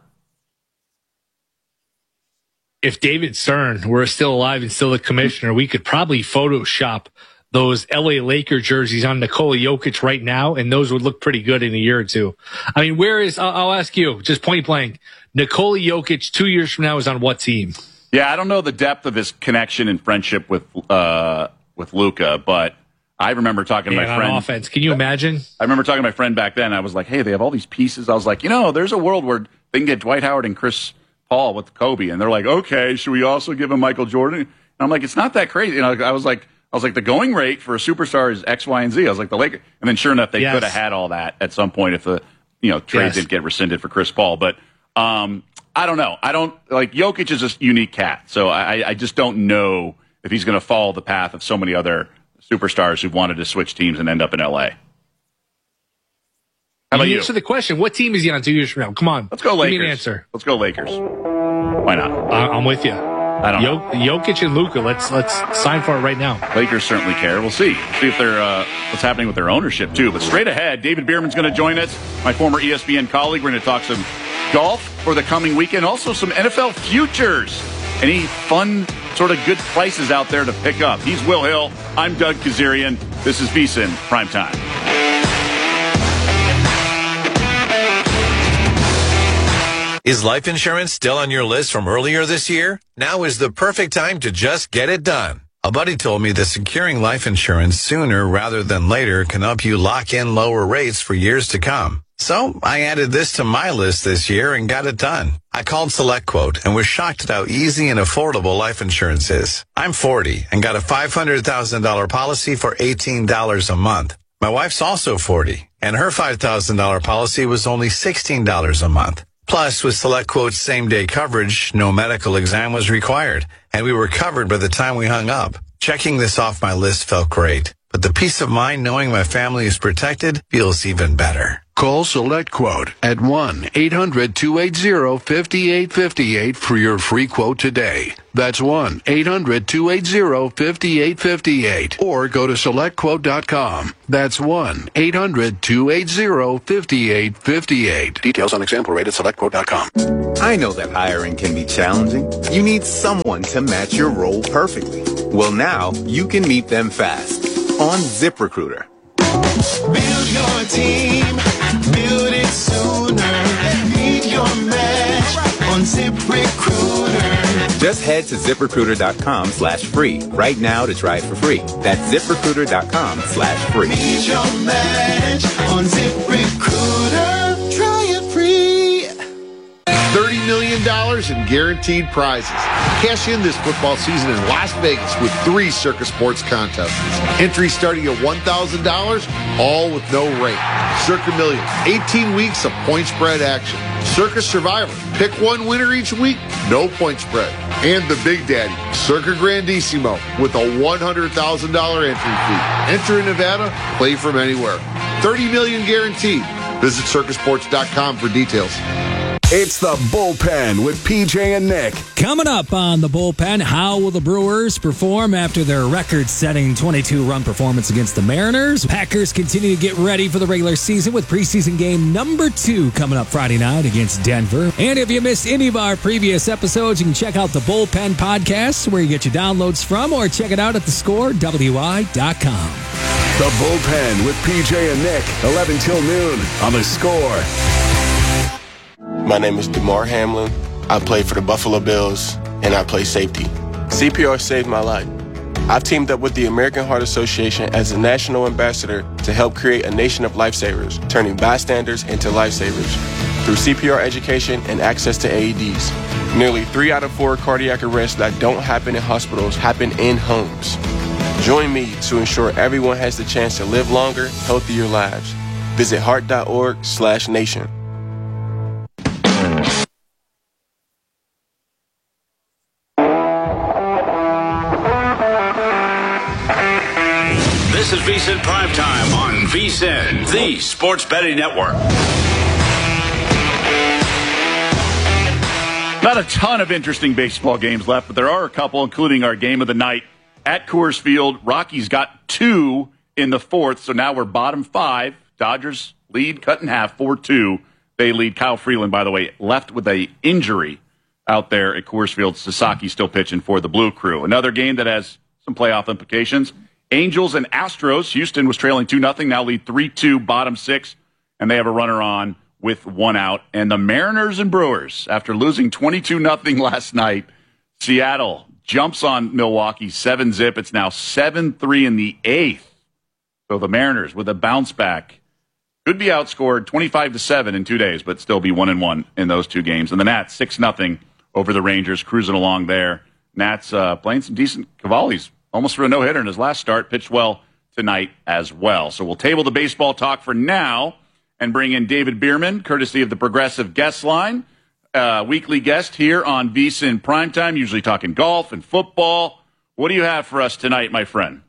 If David Stern were still alive and still the commissioner, we could probably Photoshop those L A Laker jerseys on Nikola Jokic right now, and those would look pretty good in a year or two. I mean, where is, I'll, I'll ask you, just point blank, Nikola Jokic two years from now is on what team? Yeah, I don't know the depth of his connection and friendship with uh, with Luka, but I remember talking to Man, my friend. On offense, can you imagine? I remember talking to my friend back then. I was like, hey, they have all these pieces. I was like, you know, there's a world where they can get Dwight Howard and Chris Paul with Kobe. And they're like, okay, should we also give him Michael Jordan? And I'm like, it's not that crazy. You know, I was like, I was like, the going rate for a superstar is X, Y, and Z. I was like, the Lakers. And then sure enough, they yes. could have had all that at some point if the, you know, trade yes. didn't get rescinded for Chris Paul. But um, I don't know. I don't, like, Jokic is a unique cat. So I, I just don't know if he's going to follow the path of so many other superstars who've wanted to switch teams and end up in L A. How about you? Answer the question. What team is he on two years from now? Come on. Let's go Lakers. Give me an answer. Let's go Lakers. Why not? I, I'm with you. I don't know. Jokic and Luka. Let's let's sign for it right now. Lakers certainly care. We'll see. See if they're uh, what's happening with their ownership too. But straight ahead, David Bierman's going to join us, my former E S P N colleague. We're going to talk some golf for the coming weekend, also some N F L futures. Any fun, sort of good prices out there to pick up? He's Will Hill. I'm Doug Kazarian. This is VSiN Primetime. Is life insurance still on your list from earlier this year? Now is the perfect time to just get it done. A buddy told me that securing life insurance sooner rather than later can help you lock in lower rates for years to come. So I added this to my list this year and got it done. I called SelectQuote and was shocked at how easy and affordable life insurance is. I'm forty and got a five hundred thousand dollars policy for eighteen dollars a month. My wife's also forty, and her five thousand dollars policy was only sixteen dollars a month. Plus, with SelectQuote's same-day coverage, no medical exam was required, and we were covered by the time we hung up. Checking this off my list felt great. but the peace of mind knowing my family is protected feels even better. Call SelectQuote at one eight hundred two eight zero five eight five eight for your free quote today. That's one eight hundred two eight zero five eight five eight. Or go to select quote dot com. That's one eight hundred two eight zero five eight five eight. Details on example rate at select quote dot com. I know that hiring can be challenging. You need someone to match your role perfectly. Well, now you can meet them fast on ZipRecruiter. Build your team, build it sooner. Meet your match on ZipRecruiter. Just head to ZipRecruiter.com slash free right now to try it for free. That's ZipRecruiter.com slash free. Meet your match on ZipRecruiter. Try it free. thirty million dollars in guaranteed prizes. Cash in this football season in Las Vegas with three Circus Sports contests. Entry starting at one thousand dollars, all with no rate. Circa Million, eighteen weeks of point spread action. Circus Survivor, pick one winner each week, no point spread. And the Big Daddy, Circa Grandissimo, with a one hundred thousand dollars entry fee. Enter in Nevada, play from anywhere. thirty million dollars guaranteed. Visit circus sports dot com for details. It's the Bullpen with P J and Nick. Coming up on the Bullpen, how will the Brewers perform after their record-setting twenty-two run performance against the Mariners? Packers continue to get ready for the regular season with preseason game number two coming up Friday night against Denver. And if you missed any of our previous episodes, you can check out the Bullpen podcast where you get your downloads from, or check it out at the score W I dot com. The Bullpen with P J and Nick, eleven till noon on the Score. My name is DeMar Hamlin. I play for the Buffalo Bills, and I play safety. C P R saved my life. I've teamed up with the American Heart Association as a national ambassador to help create a nation of lifesavers, turning bystanders into lifesavers. Through C P R education and access to A E Ds, nearly three out of four cardiac arrests that don't happen in hospitals happen in homes. Join me to ensure everyone has the chance to live longer, healthier lives. Visit heart.org slash nation. This is VSiN Primetime on VSiN, the Sports Betting Network. Not a ton of interesting baseball games left, but there are a couple, including our game of the night at Coors Field. Rockies got two in the fourth, so now we're bottom five. Dodgers lead, cut in half, four two. They lead. Kyle Freeland, by the way, left with an injury out there at Coors Field. Sasaki still pitching for the Blue Crew. Another game that has some playoff implications. Angels and Astros. Houston was trailing two nothing, now lead three two, bottom six, and they have a runner on with one out. And the Mariners and Brewers, after losing twenty-two nothing last night, Seattle jumps on Milwaukee seven zip. It's now seven three in the eighth. So the Mariners with a bounce back could be outscored twenty-five to seven in two days, but still be one and one in those two games. And the Nats six nothing over the Rangers, cruising along there. Nats uh, playing some decent Cavalli's. Almost for a no-hitter in his last start. Pitched well tonight as well. So we'll table the baseball talk for now and bring in David Bierman, courtesy of the Progressive Guest Line. Uh, weekly guest here on VSiN Primetime, usually talking golf and football. What do you have for us tonight, my friend?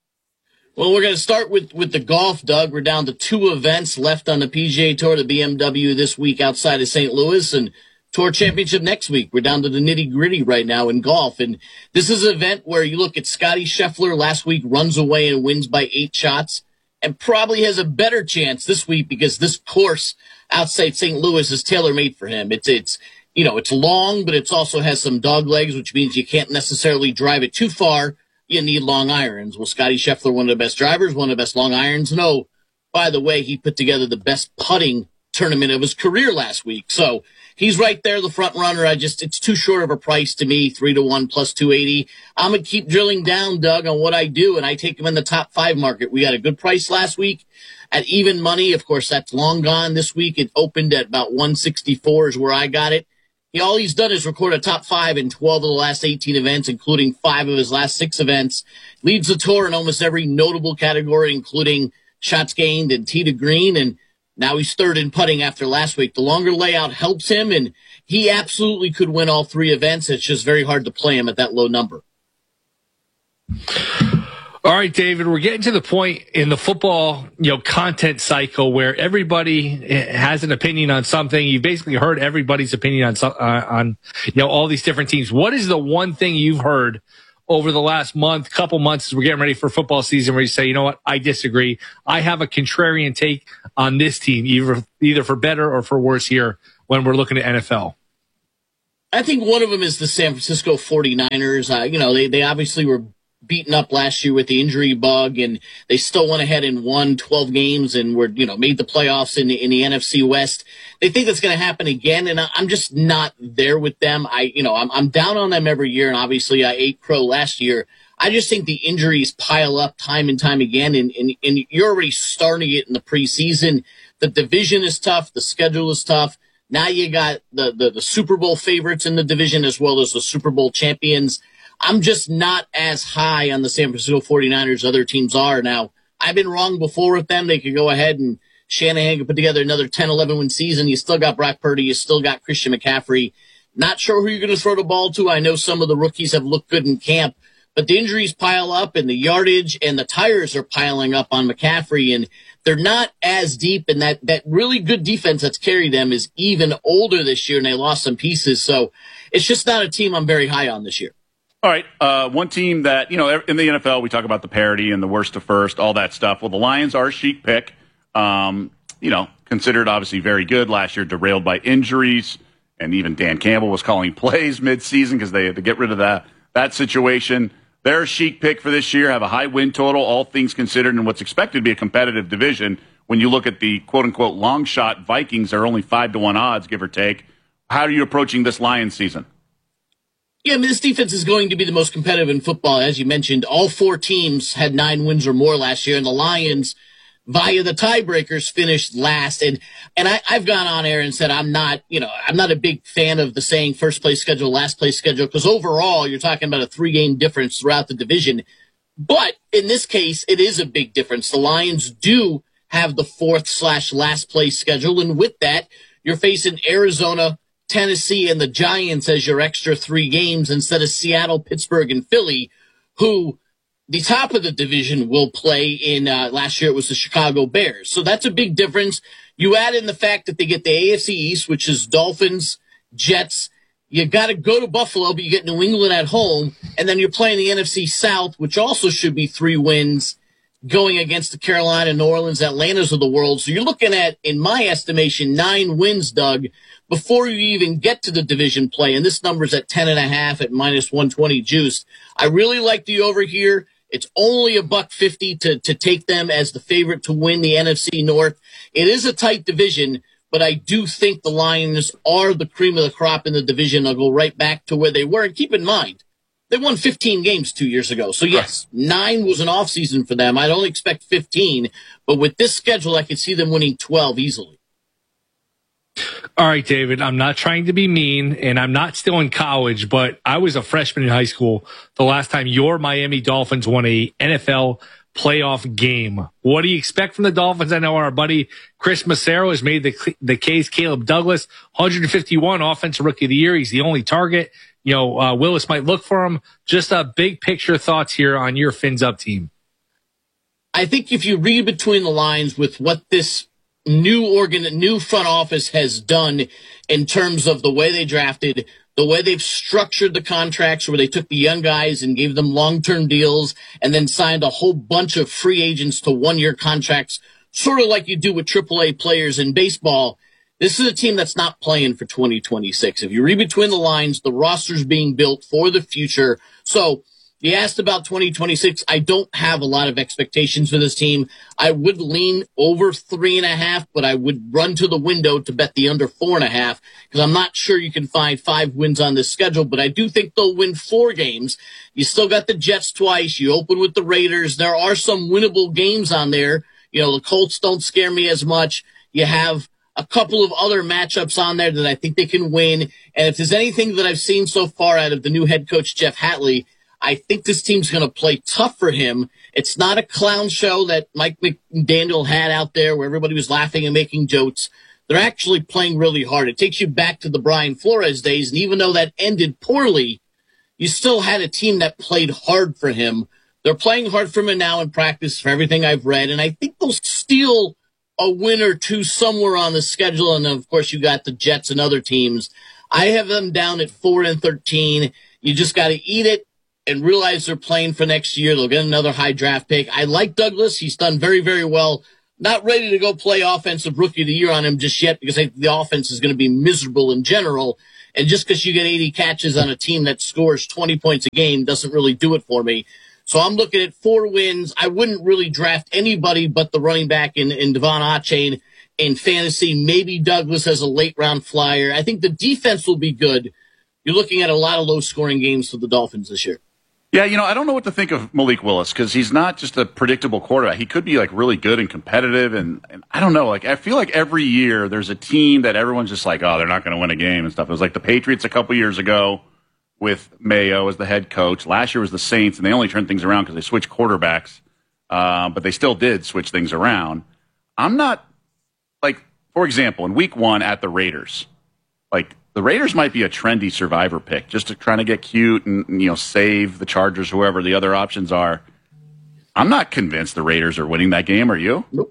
Well, we're going to start with, with the golf, Doug. We're down to two events left on the P G A Tour, the B M W this week outside of Saint Louis, and Tour Championship next week. We're down to the nitty-gritty right now in golf. And this is an event where you look at Scotty Scheffler last week, runs away and wins by eight shots, and probably has a better chance this week because this course outside Saint Louis is tailor-made for him. It's, it's, you know, it's long, but it also has some dog legs, which means you can't necessarily drive it too far. You need long irons. Well, Scotty Scheffler, one of the best drivers, one of the best long irons. No, by the way, he put together the best putting tournament of his career last week. So he's right there, the front runner. I just, it's too short of a price to me, three to one plus two eighty. I'm going to keep drilling down, Doug, on what I do, and I take him in the top five market. We got a good price last week at even money. Of course, that's long gone this week. It opened at about one sixty-four is where I got it. He, all he's done is record a top five in twelve of the last eighteen events, including five of his last six events. Leads the tour in almost every notable category, including shots gained and tee to green, and now he's third in putting after last week. The longer layout helps him, and he absolutely could win all three events. It's just very hard to play him at that low number. All right, David, we're getting to the point in the football, you know, content cycle where everybody has an opinion on something. You've basically heard everybody's opinion on, uh, on, you know, all these different teams. What is the one thing you've heard over the last month, couple months as we're getting ready for football season where you say, you know what, I disagree. I have a contrarian take on this team, either, either for better or for worse here when we're looking at N F L? I think one of them is the San Francisco forty-niners. Uh, you know, they, they obviously were beaten up last year with the injury bug, and they still went ahead and won twelve games and were, you know, made the playoffs in the, in the N F C West. They think that's going to happen again, and I'm just not there with them. I, you know, I'm, I'm down on them every year, and obviously I ate crow last year. I just think the injuries pile up time and time again, and, and, and you're already starting it in the preseason. The division is tough. The schedule is tough. Now you got the, the, the Super Bowl favorites in the division as well as the Super Bowl champions. I'm just not as high on the San Francisco forty-niners as other teams are. Now, I've been wrong before with them. They could go ahead and Shanahan could put together another ten, eleven win season. You still got Brock Purdy. You still got Christian McCaffrey. Not sure who you're going to throw the ball to. I know some of the rookies have looked good in camp, but the injuries pile up and the yardage and the tires are piling up on McCaffrey, and they're not as deep, and that, that really good defense that's carried them is even older this year, and they lost some pieces. So it's just not a team I'm very high on this year. All right, uh, one team that, you know, in the N F L, we talk about the parity and the worst to first, all that stuff. Well, the Lions are a chic pick, um, you know, considered obviously very good last year, derailed by injuries, and even Dan Campbell was calling plays midseason because they had to get rid of that, that situation. They're a chic pick for this year, have a high win total, all things considered, in what's expected to be a competitive division. When you look at the quote-unquote long shot Vikings, they're only five to one odds, give or take. How are you approaching this Lions season? Yeah, I mean, this defense is going to be the most competitive in football. As you mentioned, all four teams had nine wins or more last year, and the Lions, via the tiebreakers, finished last. And and I, I've gone on air and said I'm not, you know, I'm not a big fan of the saying first place schedule, last place schedule, because overall you're talking about a three game difference throughout the division. But in this case, it is a big difference. The Lions do have the fourth slash last place schedule, and with that, you're facing Arizona, Tennessee, and the Giants as your extra three games instead of Seattle, Pittsburgh, and Philly, who the top of the division will play in. Uh, last year it was the Chicago Bears. So that's a big difference. You add in the fact that they get the A F C East, which is Dolphins, Jets. You got to go to Buffalo, but you get New England at home, and then you're playing the N F C South, which also should be three wins, going against the Carolina, New Orleans, Atlantas of the world. So you're looking at, in my estimation, nine wins, Doug, before you even get to the division play. And this number's at ten and a half at minus one twenty juiced. I really like the over here. It's only a buck fifty to, to take them as the favorite to win the N F C North. It is a tight division, but I do think the Lions are the cream of the crop in the division. They'll go right back to where they were. And keep in mind, they won fifteen games two years ago. So, yes, nine was an offseason for them. I don't expect fifteen, but with this schedule, I could see them winning twelve easily. All right, David, I'm not trying to be mean, and I'm not still in college, but I was a freshman in high school the last time your Miami Dolphins won a N F L playoff game. What do you expect from the Dolphins? I know our buddy Chris Massaro has made the the case. Caleb Douglas, one hundred fifty-one Offensive Rookie of the Year. He's the only target. You know, uh, Willis might look for him. Just a big picture thoughts here on your Fins Up team. I think if you read between the lines with what this new organ, new front office has done in terms of the way they drafted, the way they've structured the contracts where they took the young guys and gave them long-term deals and then signed a whole bunch of free agents to one-year contracts, sort of like you do with triple A players in baseball. This is a team that's not playing for twenty twenty-six. If you read between the lines, the roster's being built for the future. So you asked about twenty twenty-six. I don't have a lot of expectations for this team. I would lean over three and a half, but I would run to the window to bet the under four and a half because I'm not sure you can find five wins on this schedule, but I do think they'll win four games. You still got the Jets twice. You open with the Raiders. There are some winnable games on there. You know, the Colts don't scare me as much. You have a couple of other matchups on there that I think they can win. And if there's anything that I've seen so far out of the new head coach, Jeff Hatley, I think this team's going to play tough for him. It's not a clown show that Mike McDaniel had out there where everybody was laughing and making jokes. They're actually playing really hard. It takes you back to the Brian Flores days, and even though that ended poorly, you still had a team that played hard for him. They're playing hard for him now in practice for everything I've read, and I think they'll steal a win or two somewhere on the schedule. And of course, you got the Jets and other teams. I have them down at four and thirteen. You just got to eat it and realize they're playing for next year. They'll get another high draft pick. I like Douglas. He's done very, very well. Not ready to go play offensive rookie of the year on him just yet because I think the offense is going to be miserable in general. And just because you get eighty catches on a team that scores twenty points a game doesn't really do it for me. So I'm looking at four wins. I wouldn't really draft anybody but the running back in, in Devon Achane in fantasy. Maybe Douglas as a late round flyer. I think the defense will be good. You're looking at a lot of low scoring games for the Dolphins this year. Yeah, you know, I don't know what to think of Malik Willis because he's not just a predictable quarterback. He could be like really good and competitive, and, and I don't know. Like I feel like every year there's a team that everyone's just like, oh, they're not going to win a game and stuff. It was like the Patriots a couple years ago with Mayo as the head coach. Last year was the Saints, and they only turned things around because they switched quarterbacks, uh, but they still did switch things around. I'm not like, for example, in Week One at the Raiders, like. The Raiders might be a trendy survivor pick, just to trying to get cute and, you know, save the Chargers, whoever the other options are. I'm not convinced the Raiders are winning that game. Are you? Nope.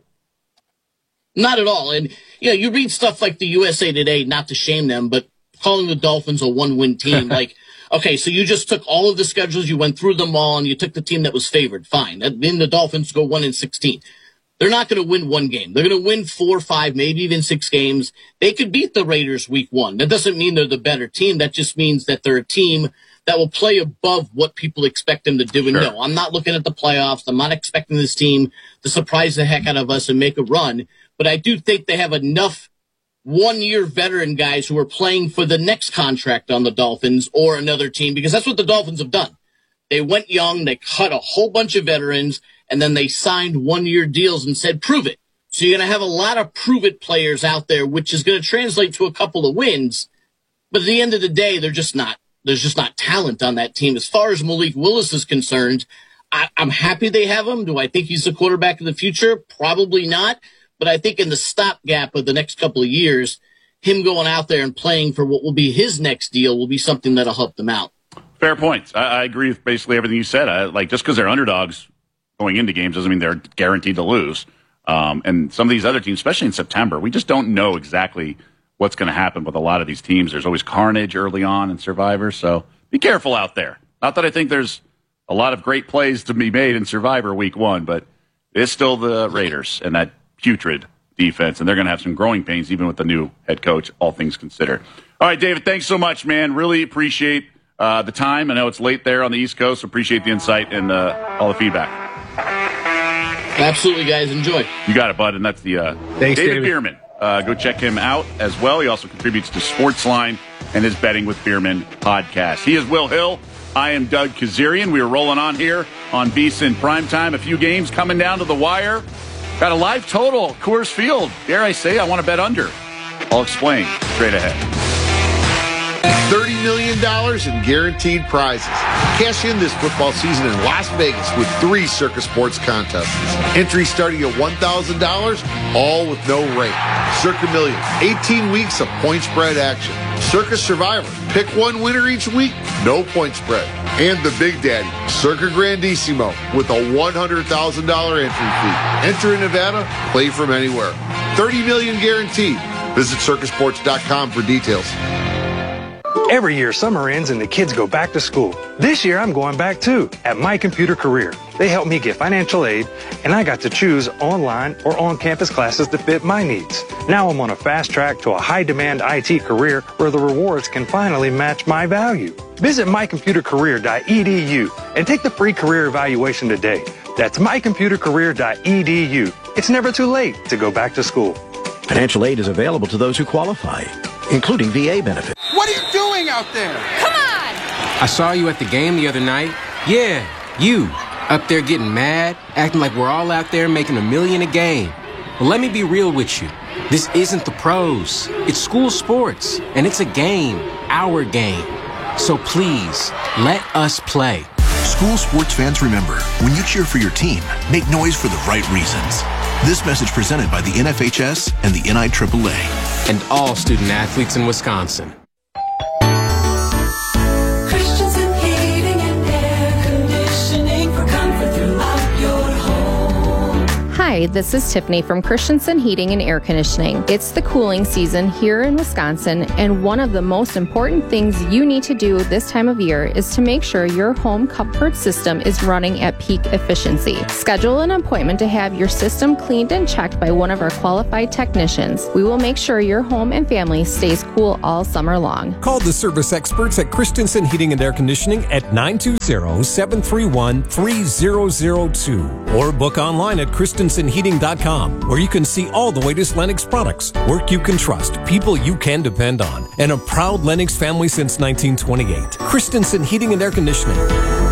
Not at all. And, you know, you read stuff like the U S A Today, not to shame them, but calling the Dolphins a one-win team. Like, okay, so you just took all of the schedules, you went through them all, and you took the team that was favored. Fine. Then the Dolphins go one and sixteen. They're not going to win one game. They're going to win four, five, maybe even six games. They could beat the Raiders week one. That doesn't mean they're the better team. That just means that they're a team that will play above what people expect them to do. And Sure. no, I'm not looking at the playoffs. I'm not expecting this team to surprise the heck out of us and make a run. But I do think they have enough one-year veteran guys who are playing for the next contract on the Dolphins or another team, because that's what the Dolphins have done. They went young. They cut a whole bunch of veterans. And then they signed one-year deals and said, prove it. So you're going to have a lot of prove-it players out there, which is going to translate to a couple of wins. But at the end of the day, they're just not, there's just not talent on that team. As far as Malik Willis is concerned, I, I'm happy they have him. Do I think he's the quarterback of the future? Probably not. But I think in the stopgap of the next couple of years, him going out there and playing for what will be his next deal will be something that'll help them out. Fair points. I, I agree with basically everything you said. I, like just because they're underdogs going into games doesn't mean they're guaranteed to lose. Um, and some of these other teams, especially in September, we just don't know exactly what's going to happen with a lot of these teams. There's always carnage early on in Survivor, so be careful out there. Not that I think there's a lot of great plays to be made in Survivor week one, but it's still the Raiders and that putrid defense, and they're going to have some growing pains even with the new head coach, all things considered. All right, David, thanks so much, man. Really appreciate uh, the time. I know it's late there on the East Coast. Appreciate the insight and uh, all the feedback. Absolutely, guys. Enjoy. You got it, bud. And that's the uh, Thanks, David, David Bierman. Uh, go check him out as well. He also contributes to Sportsline and his Betting with Bierman podcast. He is Will Hill. I am Doug Kazarian. We are rolling on here on VSiN Primetime. A few games coming down to the wire. Got a live total, Coors Field. Dare I say, I want to bet under. I'll explain straight ahead. thirty million dollars in guaranteed prizes. Cash in this football season in Las Vegas with three Circus Sports contests. Entry starting at one thousand dollars, all with no rate. Circa Millions, eighteen weeks of point spread action. Circus Survivor, pick one winner each week, no point spread. And the Big Daddy, Circa Grandissimo, with a one hundred thousand dollars entry fee. Enter in Nevada, play from anywhere. thirty million dollars guaranteed. Visit circus sports dot com for details. Every year, summer ends and the kids go back to school. This year, I'm going back too, at My Computer Career. They helped me get financial aid, and I got to choose online or on-campus classes that fit my needs. Now I'm on a fast track to a high-demand I T career where the rewards can finally match my value. Visit my computer career dot e d u and take the free career evaluation today. That's my computer career dot e d u. It's never too late to go back to school. Financial aid is available to those who qualify, including V A benefits. What are you doing out there? Come on! I saw you at the game the other night. Yeah, you. Up there getting mad, acting like we're all out there making a million a game. Well, let me be real with you. This isn't the pros. It's school sports, and it's a game, our game. So please, let us play. School sports fans, remember, when you cheer for your team, make noise for the right reasons. This message presented by the N F H S and the N I triple A. And all student athletes in Wisconsin. Christensen Heating and Air Conditioning for comfort Hi, this is Tiffany from Christensen Heating and Air Conditioning. It's the cooling season here in Wisconsin, and one of the most important things you need to do this time of year is to make sure your home comfort system is running at peak efficiency. Schedule an appointment to have your system cleaned and checked by one of our qualified technicians. We will make sure your home and family stays cool all summer long. Call the service experts at Christensen Heating and Air Conditioning at nine two zero, seven three one, three zero zero two or book online at Christensen Heating dot com, where you can see all the latest Lennox products, work you can trust, people you can depend on, and a proud Lennox family since nineteen twenty-eight. Christensen Heating and Air Conditioning.